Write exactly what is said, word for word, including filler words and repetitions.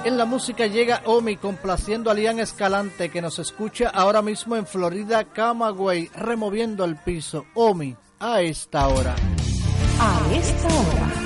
En la música llega Omi complaciendo a Lian Escalante, que nos escucha ahora mismo en Florida, Camagüey, removiendo el piso. Omi, a esta hora. A esta hora.